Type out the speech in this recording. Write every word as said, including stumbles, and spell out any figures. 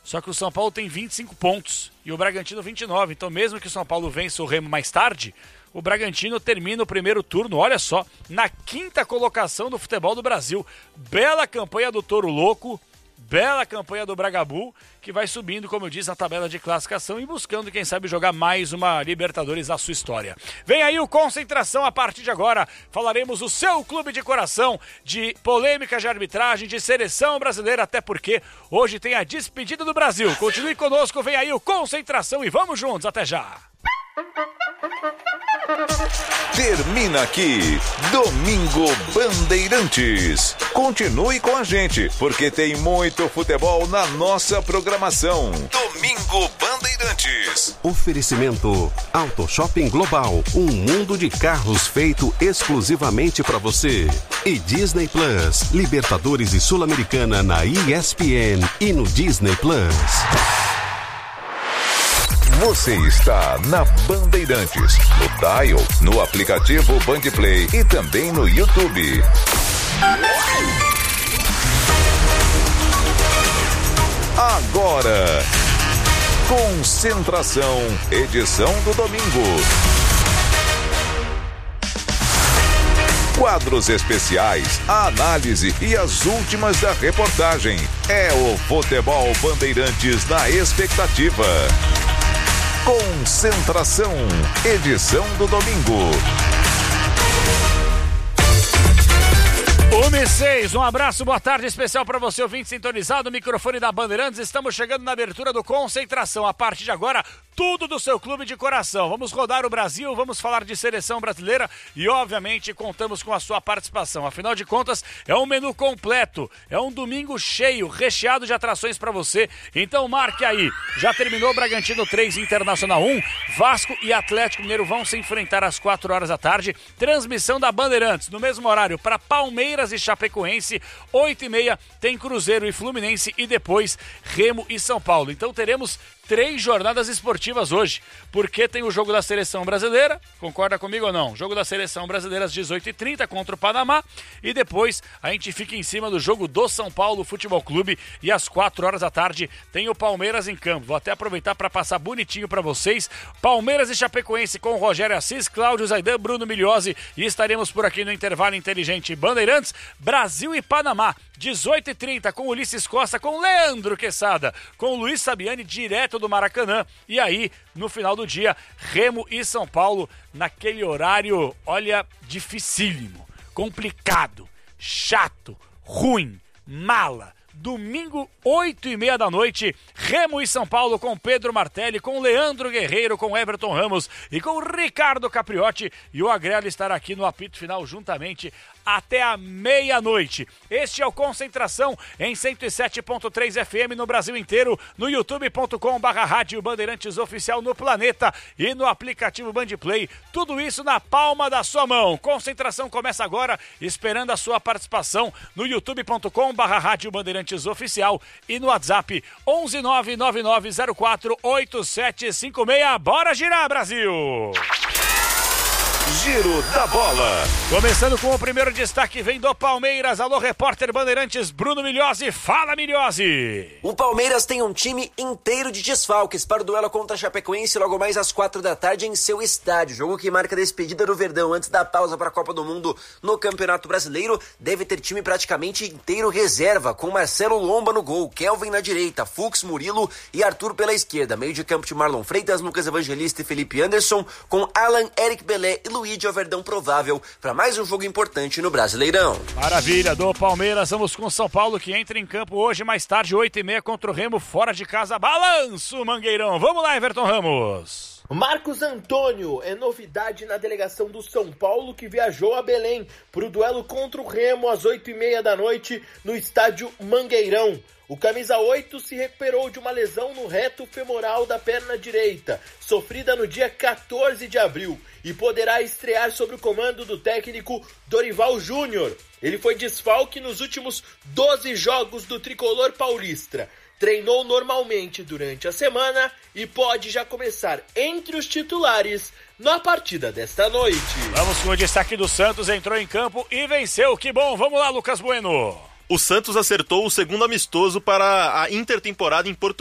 Só que o São Paulo tem vinte e cinco pontos e o Bragantino vinte e nove. Então mesmo que o São Paulo vença o Remo mais tarde, o Bragantino termina o primeiro turno, olha só, na quinta colocação do futebol do Brasil. Bela campanha do Touro Louco, bela campanha do Bragabu, que vai subindo, como eu disse, na tabela de classificação e buscando, quem sabe, jogar mais uma Libertadores na sua história. Vem aí o Concentração a partir de agora. Falaremos o seu clube de coração, de polêmica de arbitragem, de seleção brasileira, até porque hoje tem a despedida do Brasil. Continue conosco, vem aí o Concentração e vamos juntos, até já! Termina aqui, Domingo Bandeirantes. Continue com a gente, porque tem muito futebol na nossa programação. Domingo Bandeirantes. Oferecimento Auto Shopping Global, um mundo de carros feito exclusivamente para você. E Disney Plus, Libertadores e Sul-Americana na E S P N e no Disney Plus. Você está na Bandeirantes, no Dial, no aplicativo Bandplay e também no YouTube. Agora, Concentração, edição do domingo. Quadros especiais, a análise e as últimas da reportagem. É o Futebol Bandeirantes na expectativa. Concentração, edição do domingo. uma e seis, um abraço, boa tarde especial para você, ouvinte sintonizado, o microfone da Bandeirantes. Estamos chegando na abertura do Concentração. A partir de agora, tudo do seu clube de coração. Vamos rodar o Brasil, vamos falar de seleção brasileira e, obviamente, contamos com a sua participação. Afinal de contas, é um menu completo, é um domingo cheio, recheado de atrações para você. Então marque aí. Já terminou Bragantino três, Internacional um. Vasco e Atlético Mineiro vão se enfrentar às quatro horas da tarde. Transmissão da Bandeirantes, no mesmo horário, para Palmeiras e Chapecoense. oito e meia tem Cruzeiro e Fluminense e depois Remo e São Paulo. Então teremos três jornadas esportivas hoje, porque tem o jogo da Seleção Brasileira, concorda comigo ou não? Jogo da Seleção Brasileira às dezoito e trinta contra o Panamá, e depois a gente fica em cima do jogo do São Paulo Futebol Clube, e às quatro horas da tarde tem o Palmeiras em campo. Vou até aproveitar para passar bonitinho para vocês. Palmeiras e Chapecoense com Rogério Assis, Cláudio Zaidan, Bruno Milhose, e estaremos por aqui no intervalo inteligente Bandeirantes. Brasil e Panamá, dezoito e trinta com Ulisses Costa, com Leandro Quesada, com Luiz Sabiani, direto do Maracanã. E aí, no final do dia, Remo e São Paulo, naquele horário, olha, dificílimo, complicado, chato, ruim, mala. Domingo, oito e meia da noite, Remo e São Paulo com Pedro Martelli, com Leandro Guerreiro, com Everton Ramos e com Ricardo Capriotti. E o Agrelo estará aqui no apito final juntamente até a meia-noite. Este é o Concentração em cento e sete ponto três F M no Brasil inteiro, no youtube ponto com barra rádio Bandeirantes Oficial no Planeta e no aplicativo Bandplay. Tudo isso na palma da sua mão. Concentração começa agora, esperando a sua participação no youtube ponto com barra rádio Bandeirantes Oficial e no WhatsApp onze nove nove nove zero quatro oito sete cinco seis. Bora girar, Brasil! Giro da Bola. Começando com o primeiro destaque, vem do Palmeiras. Alô, repórter Bandeirantes, Bruno Milhose. Fala, Milhose! O Palmeiras tem um time inteiro de desfalques para o duelo contra a Chapecoense logo mais às quatro da tarde em seu estádio. Jogo que marca a despedida do Verdão antes da pausa para a Copa do Mundo no Campeonato Brasileiro. Deve ter time praticamente inteiro reserva, com Marcelo Lomba no gol, Kelvin na direita, Fux, Murilo e Arthur pela esquerda. Meio de campo de Marlon Freitas, Lucas Evangelista e Felipe Anderson, com Alan, Eric Belé e Luigi Overdão provável para mais um jogo importante no Brasileirão. Maravilha, do Palmeiras, vamos com São Paulo, que entra em campo hoje mais tarde, oito e meia contra o Remo, fora de casa, balanço Mangueirão. Vamos lá, Everton Ramos. Marcos Antônio é novidade na delegação do São Paulo, que viajou a Belém para o duelo contra o Remo às oito e meia da noite no estádio Mangueirão. O camisa oito se recuperou de uma lesão no reto femoral da perna direita, sofrida no dia quatorze de abril, e poderá estrear sob o comando do técnico Dorival Júnior. Ele foi desfalque nos últimos doze jogos do tricolor paulista. Treinou normalmente durante a semana e pode já começar entre os titulares na partida desta noite. Vamos com o destaque do Santos, entrou em campo e venceu. Que bom, vamos lá, Lucas Bueno. O Santos acertou o segundo amistoso para a intertemporada em Porto